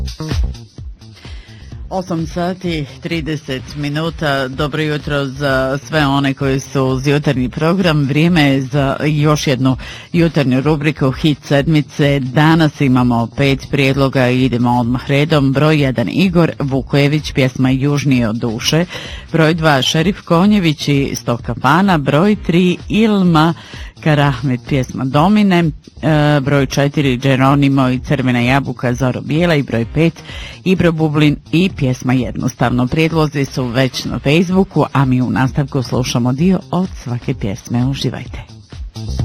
8 sati 30 minuta. Dobro jutro za sve one koji su uz jutarnji program. Vrijeme je za još jednu jutarnju rubriku Hit sedmice. Danas imamo 5 prijedloga i idemo odmah redom. Broj 1 Igor Vukojević, pjesma Južnije od duše. Broj 2 Šerif Konjević i Sto kafana. Broj 3 Ilma Karahmet, pjesma Domine. Broj 4 Geronimo i Crvena jabuka Zoro bijela. I broj 5 Ibro Bublin i pjesma Jednostavno. Prijedlozi su već na Facebooku, a mi u nastavku slušamo dio od svake pjesme. Uživajte.